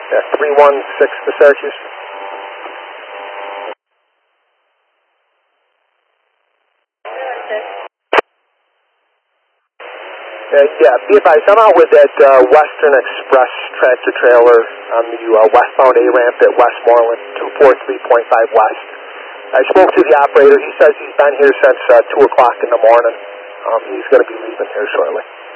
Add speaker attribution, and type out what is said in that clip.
Speaker 1: Yeah, 316 to Syracuse. Yeah, be advised, I'm out with that Western Express tractor trailer on the westbound A-ramp at Westmoreland, 243.5 West. I spoke to the operator. He says he's been here since 2 o'clock in the morning. He's going to be leaving here shortly.